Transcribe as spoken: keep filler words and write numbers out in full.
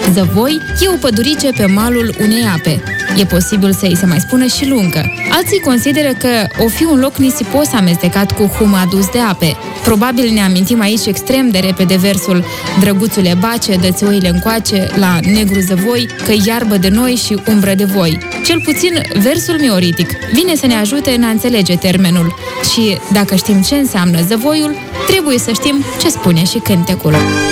Zăvoi e o pădurice pe malul unei ape. E posibil să îi se mai spună și luncă. Alții consideră că o fi un loc nisipos amestecat cu hum adus de ape. Probabil ne amintim aici extrem de repede versul Drăguțule bace, dă-ți oile încoace, la negru zăvoi, că iarbă de noi și umbră de voi. Cel puțin versul mioritic vine să ne ajute în a înțelege termenul. Și dacă știm ce înseamnă zăvoiul, trebuie să știm ce spune și cântecul.